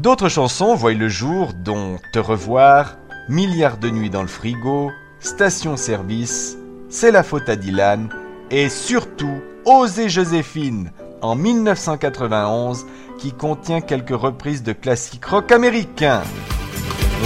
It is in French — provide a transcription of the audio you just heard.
D'autres chansons voient le jour, dont Te revoir, Milliards de nuits dans le frigo, Station Service, C'est la faute à Dylan et surtout Oser Joséphine en 1991 qui contient quelques reprises de classiques rock américains.